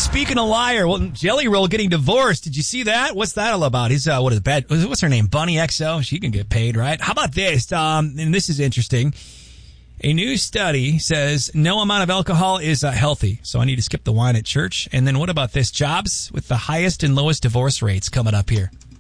Speaking of liar, well, Jelly Roll getting divorced. Did you see that? What's that all about? He's what's her name? Bunny XO. She can get paid, right? How about this? And this is interesting. A new study says no amount of alcohol is healthy, so I need to skip the wine at church. And then what about this? Jobs with the highest and lowest divorce rates coming up here.